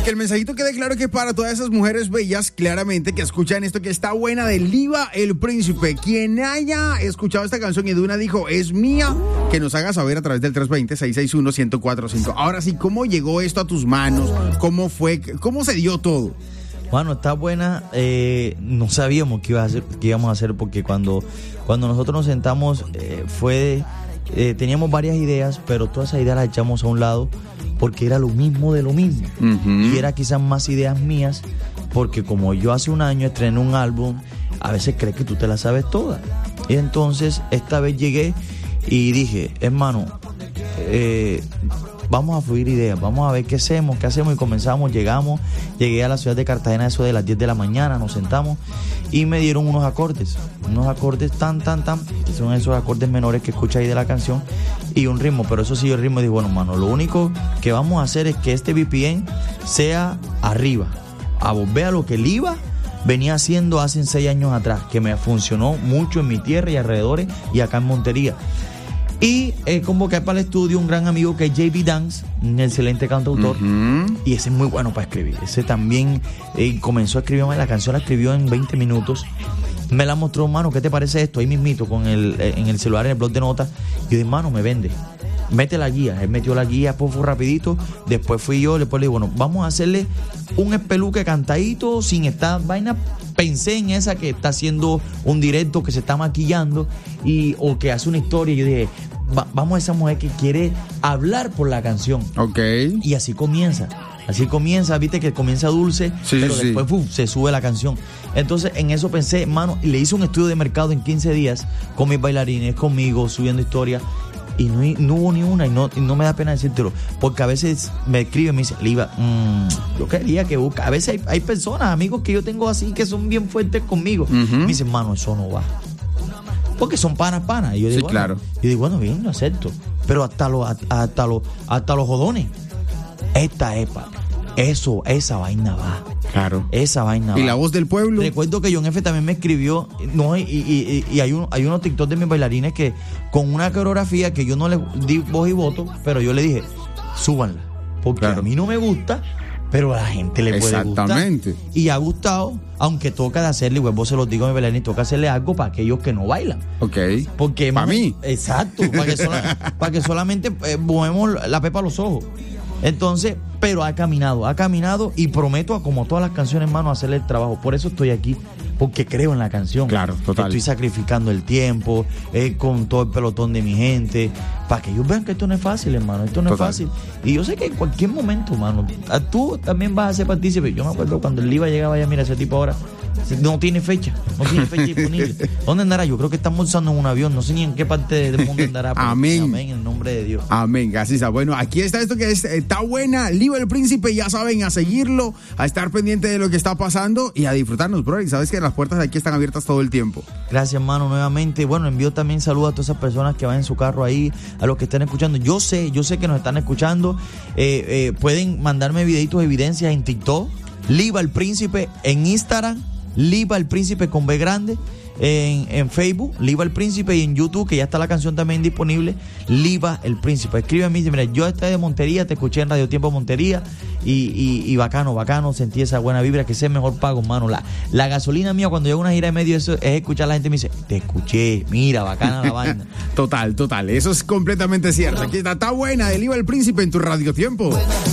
que el mensajito quede claro que para todas esas mujeres bellas, claramente, que escuchan esto, que está buena, de Liva el Príncipe. Quien haya escuchado esta canción y de una dijo, es mía, que nos haga saber a través del 320-661-1045. Ahora sí, ¿cómo llegó esto a tus manos? ¿Cómo fue? ¿Cómo se dio todo? Bueno, está buena. No sabíamos qué íbamos a hacer, porque cuando nosotros nos sentamos teníamos varias ideas, pero todas esas ideas las echamos a un lado porque era lo mismo de lo mismo. Y era quizás más ideas mías, porque como yo hace un año estrené un álbum, a veces crees que tú te la sabes todas. Y entonces esta vez llegué y dije, hermano, vamos a fluir ideas, vamos a ver qué hacemos, y comenzamos, llegué a la ciudad de Cartagena eso de las 10 de la mañana, nos sentamos y me dieron unos acordes tan, que son esos acordes menores que escuchas ahí de la canción, y un ritmo, pero eso sí, el ritmo, dije, bueno, mano, lo único que vamos a hacer es que este BPM sea arriba, a volver a lo que el IVA venía haciendo hace 6 años atrás, que me funcionó mucho en mi tierra y alrededores y acá en Montería. Y convoqué para el estudio un gran amigo que es JB Dance, un excelente cantautor, y ese es muy bueno para escribir. Ese también comenzó a escribirme la canción, la escribió en 20 minutos. Me la mostró, mano, ¿qué te parece esto? Ahí mismito, en el celular, en el blog de notas. Y yo dije, mano, me vende. Mete la guía. Él metió la guía, pues fue rapidito. Después fui yo, después le dije, bueno, vamos a hacerle un espeluque cantadito, sin esta vaina. Pensé en esa que está haciendo un directo, que se está maquillando o que hace una historia. Y yo dije, vamos a esa mujer que quiere hablar por la canción. Ok. Y así comienza, viste que comienza dulce, sí, pero sí, después se sube la canción. Entonces en eso pensé, mano, y le hice un estudio de mercado en 15 días con mis bailarines, conmigo, subiendo historias. Y no hubo ni una, y no me da pena decírtelo, porque a veces me escriben y me dicen, Liva, yo quería que busque. A veces hay personas, amigos que yo tengo así, que son bien fuertes conmigo. Me dicen, mano, eso no va. Porque son panas. Y yo digo, sí, bueno, claro. Yo digo, bueno, bien, lo acepto. Pero hasta los jodones. Esta época, esa vaina va. Claro. Esa vaina va. ¿Y la voz del pueblo? Recuerdo que John F. también me escribió, y hay unos TikTok de mis bailarines que con una coreografía que yo no le di voz y voto, pero yo le dije, súbanla. Porque claro, a mí no me gusta, pero a la gente le puede gustar. Exactamente. Y ha gustado, aunque toca de hacerle, pues vos se los digo a mi bailarín, toca hacerle algo para aquellos que no bailan. Ok. Porque para mí. Exacto, para que solamente movemos la pepa a los ojos. Entonces, pero ha caminado y prometo, como todas las canciones, hermano, hacerle el trabajo. Por eso estoy aquí, porque creo en la canción. Claro, total. Estoy sacrificando el tiempo, con todo el pelotón de mi gente, para que ellos vean que esto no es fácil, hermano. Esto no total. Es fácil. Y yo sé que en cualquier momento, hermano, tú también vas a ser partícipe. Yo me acuerdo cuando el Liva llegaba, ya mira, ese tipo ahora no tiene fecha disponible. ¿Dónde andará? Yo creo que está montando en un avión, no sé ni en qué parte del mundo andará. Amén. Amén, en el nombre de Dios. Amén, así está. Bueno, aquí está esto que está buena. Liva el Príncipe, ya saben, a seguirlo, a estar pendiente de lo que está pasando y a disfrutarnos, bro. Y sabes que las puertas de aquí están abiertas todo el tiempo. Gracias, hermano, nuevamente. Bueno, envío también saludos a todas esas personas que van en su carro ahí, a los que están escuchando. Yo sé que nos están escuchando. Pueden mandarme videitos, evidencias en TikTok, Liva el Príncipe, en Instagram, Liva el Príncipe con B grande, en Facebook, Liva el Príncipe, y en YouTube, que ya está la canción también disponible, Liva el Príncipe. Escríbeme y dice, mira, yo estoy de Montería, te escuché en Radio Tiempo Montería, y bacano, sentí esa buena vibra, que es el mejor pago, hermano. La gasolina mía cuando llego a una gira de medio, eso es escuchar a la gente y me dice, te escuché, mira, bacana la vaina. Total, eso es completamente cierto. Aquí está buena, de Liva el Príncipe en tu Radio Tiempo.